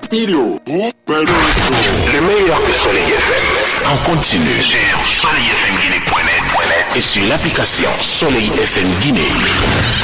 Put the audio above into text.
Stereo. Le meilleur de Soleil FM. En continu sur soleilfmguinée.net et sur l'application Soleil FM Guinée.